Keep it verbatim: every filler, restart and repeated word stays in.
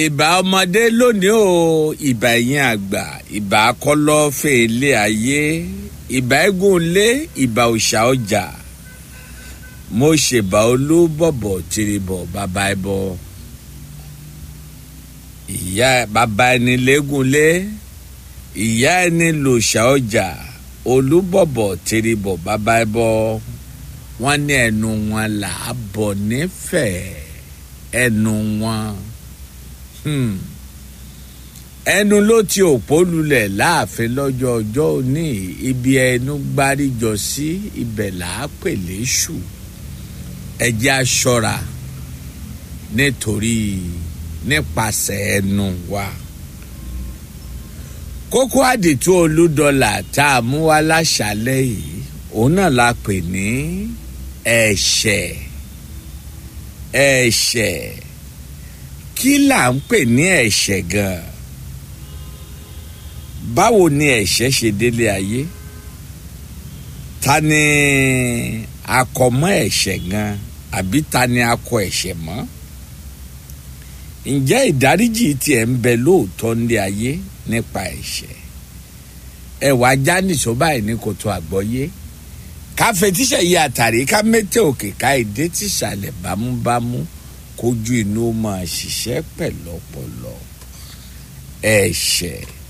ìbà ọmọdé lónìí o, ìbà ẹ̀yin àgbà, ìbà kọ́lọ́fín ilé ayé, ìbà eégún ilé, ìbà òòṣà ọjà. Mo ṣèbà Olúbọ̀bọ̀ tìrìbọ̀ bàbá ẹbọ. Ìyá bàbá ẹni léégún ilé, ìyá ẹni lòòṣà ọjà. Olúbọ̀bọ̀ tìrìbọ̀ bàbá ẹbọ. Wọ́n ní ẹnu wọn là á bọ̀ nífẹ̀ẹ́, ẹnu wọn. Hmm. Ẹnu ló ti òpó lulẹ̀ láàfin lọ́jọ́ ọjọ́ òní, ibi ẹnu gbáríjọ sí ibẹ̀ là á pè léṣù. Ẹ jẹ́ a ṣọ́ra nítorí nípasẹ̀ ẹnu wa. Kókó àdìtú Olúdọlà tá a mú wá láṣálẹ́ yìí, òun náà la pè ní ẹ̀ṣẹ̀. Ẹ̀ṣẹ̀. Kí là ń pè ní ẹ̀ṣẹ̀ gan-an? Báwo ni ẹ̀ṣẹ̀ ṣe délé ayé? Ta ni akọ mọ́ ẹ̀ṣẹ̀ gan-an? Àbí ta ni akọ ẹ̀ṣẹ̀ mọ́? Ǹjẹ́ ìdáríjì tiẹ̀ ń bẹ lóòótọ́ ní ayé nípa ẹ̀ṣẹ̀? Ẹ wá já nìṣó báyìí ní kòtò àgbọ́yé. Ká fetíṣẹ̀ yí àtàrí, ká mẹ́tẹ̀ òkè, ká ìdé tìṣàlẹ̀ bámúbámú, kójú inú máa ṣiṣẹ́ pẹ̀lọ́pọ̀lọ́. Ẹ̀ṣẹ̀.